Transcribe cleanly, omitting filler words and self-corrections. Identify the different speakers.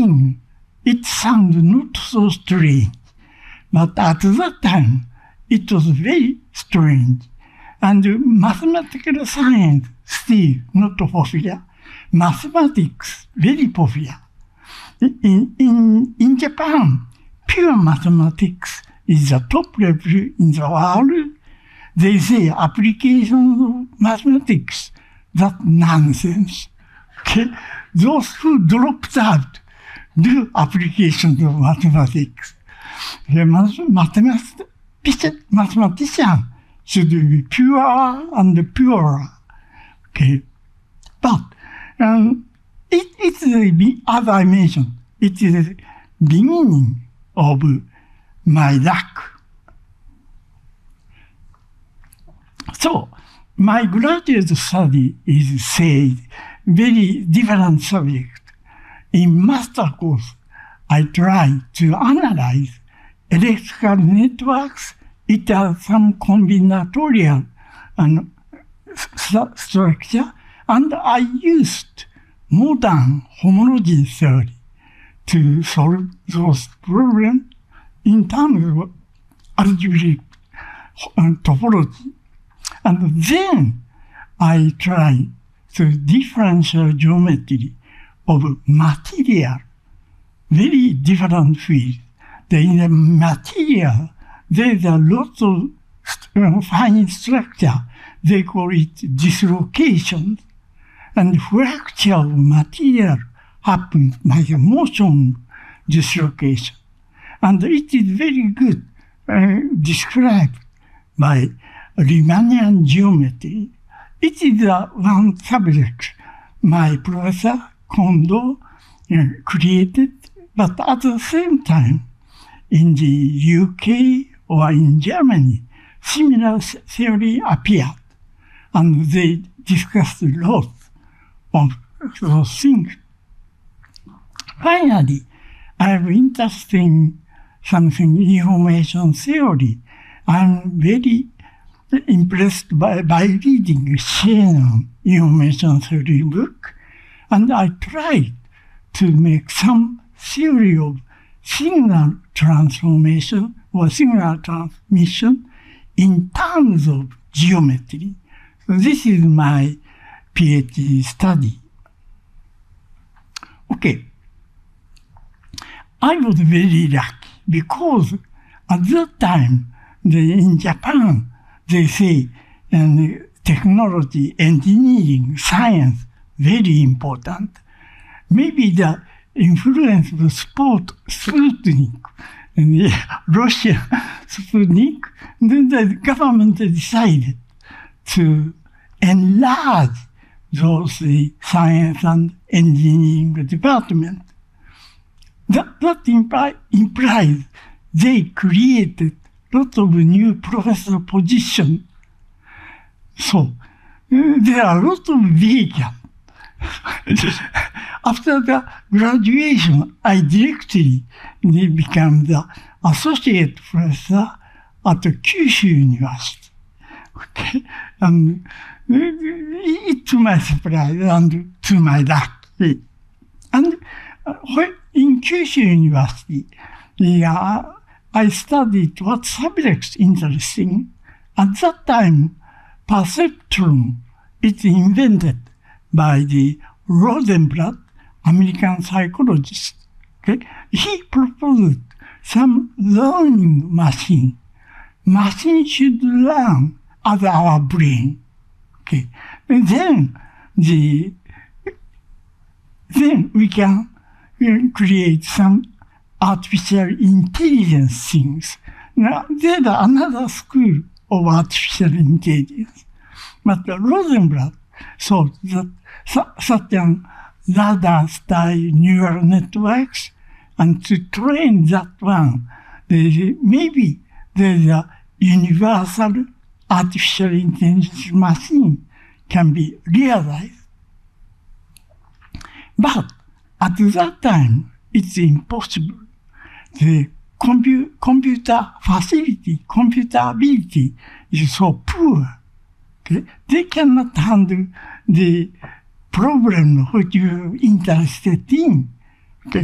Speaker 1: beginning, it sounded not so strange. But at that time, it was very strange. And mathematical science, still not popular. Mathematics, very popular. In Japan, pure mathematics is the top level in the world. They say applications of mathematics, that's nonsense. Okay? Those who dropped out do applications of mathematics. The mathematician should be pure and purer. Okay? But as I mentioned, it is the beginning of my luck. So, my graduate study is, say, very different subject. In master course, I try to analyze electrical networks. It has some combinatorial structure, and I used modern homology theory to solve those problems in terms of algebraic topology. And then I try the differential geometry of material, very different fields. In the material, there's a lot of fine structure. They call it dislocations. And fracture of material happens by a motion dislocation. And it is very good described by Riemannian geometry. It is one subject my professor Kondo created, but at the same time, in the UK or in Germany, similar theory appeared, and they discussed a lot of those things. Finally, I am interested in something information theory. I'm very impressed by reading Shannon information theory book, and I tried to make some theory of signal transformation or signal transmission in terms of geometry. So this is my PhD study. Okay. I was very lucky because at that time, in Japan, they say technology, engineering, science, very important. Maybe the influence of Sputnik, Russian Sputnik, then the government decided to enlarge those science and engineering department. That implies they created lots of new professor positions. So there are lots of vehicles. After the graduation, I directly became the associate professor at the Kyushu University. Okay, and to my surprise and to my luck, and in Kyushu University, I studied what subjects interesting. At that time, perceptron is invented by the Rosenblatt, American psychologist. Okay? He proposed some learning machine. Machine should learn as our brain. Okay? And then we can create some artificial intelligence things. Now, there's another school of artificial intelligence. But Rosenblatt thought that such radar-style neural networks, and to train that one, maybe there's a universal artificial intelligence machine can be realized. But at that time, it's impossible. The computer facility, computability is so poor. Okay? They cannot handle the problem which you're interested in.